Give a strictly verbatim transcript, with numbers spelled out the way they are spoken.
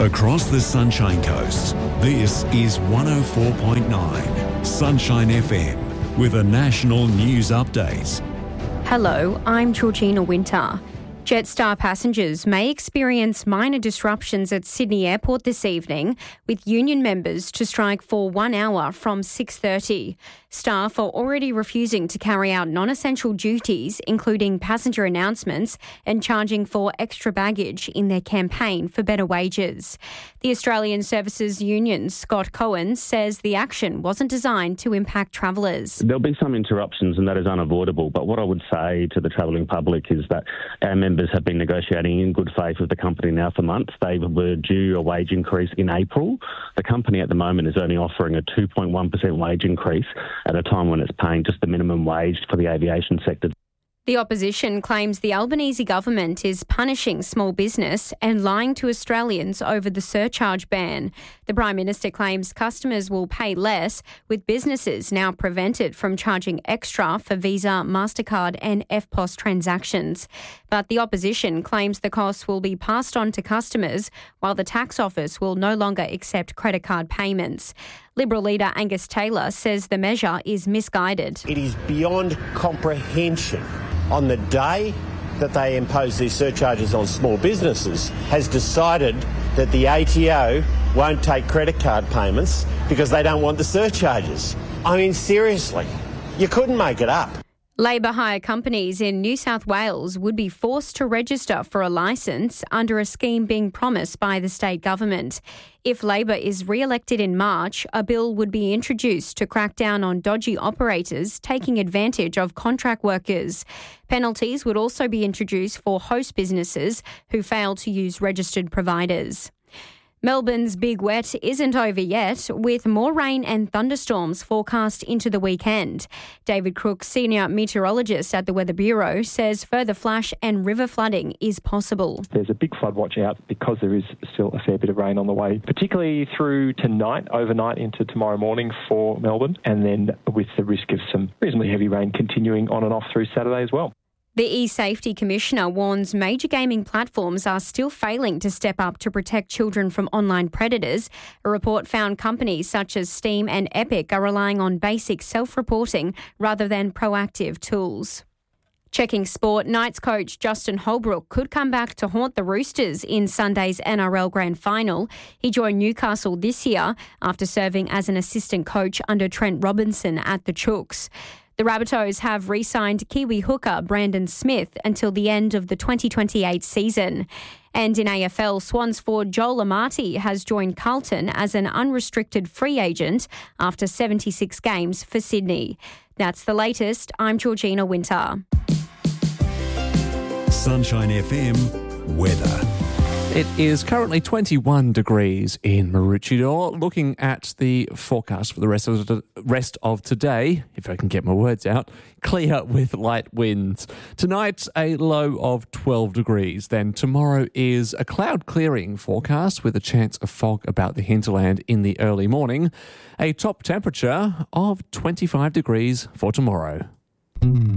Across the Sunshine Coast, this is one oh four point nine Sunshine F M with a national news update. Hello, I'm Georgina Winter. Jetstar passengers may experience minor disruptions at Sydney Airport this evening, with union members to strike for one hour from six thirty. Staff are already refusing to carry out non-essential duties, including passenger announcements and charging for extra baggage in their campaign for better wages. The Australian Services Union, Scott Cohen, says the action wasn't designed to impact travellers. There'll be some interruptions and that is unavoidable, but what I would say to the travelling public is that our members have been negotiating in good faith with the company now for months. They were due a wage increase in April. The company at the moment is only offering a two point one percent wage increase at a time when it's paying just the minimum wage for the aviation sector. The opposition claims the Albanese government is punishing small business and lying to Australians over the surcharge ban. The Prime Minister claims customers will pay less, with businesses now prevented from charging extra for Visa, MasterCard and F P O S transactions. But the opposition claims the costs will be passed on to customers, while the tax office will no longer accept credit card payments. Liberal leader Angus Taylor says the measure is misguided. It is beyond comprehension. On the day that they impose these surcharges on small businesses, has decided that the A T O won't take credit card payments because they don't want the surcharges. I mean, seriously, you couldn't make it up. Labour hire companies in New South Wales would be forced to register for a licence under a scheme being promised by the state government. If Labor is re-elected in March, a bill would be introduced to crack down on dodgy operators taking advantage of contract workers. Penalties would also be introduced for host businesses who fail to use registered providers. Melbourne's big wet isn't over yet, with more rain and thunderstorms forecast into the weekend. David Crook, senior meteorologist at the Weather Bureau, says further flash and river flooding is possible. There's a big flood watch out because there is still a fair bit of rain on the way, particularly through tonight, overnight into tomorrow morning for Melbourne, and then with the risk of some reasonably heavy rain continuing on and off through Saturday as well. The e-Safety Commissioner warns major gaming platforms are still failing to step up to protect children from online predators. A report found companies such as Steam and Epic are relying on basic self-reporting rather than proactive tools. Checking sport, Knights coach Justin Holbrook could come back to haunt the Roosters in Sunday's N R L Grand Final. He joined Newcastle this year after serving as an assistant coach under Trent Robinson at the Chooks. The Rabbitohs have re-signed Kiwi hooker Brandon Smith until the end of the twenty twenty-eight season. And in A F L, Swans forward Joel Amati has joined Carlton as an unrestricted free agent after seventy-six games for Sydney. That's the latest. I'm Georgina Winter. Sunshine F M weather. It is currently twenty-one degrees in Maroochydore. Looking at the forecast for the rest of the rest of today, if I can get my words out, clear with light winds. Tonight, a low of twelve degrees. Then tomorrow is a cloud clearing forecast with a chance of fog about the hinterland in the early morning. A top temperature of twenty-five degrees for tomorrow.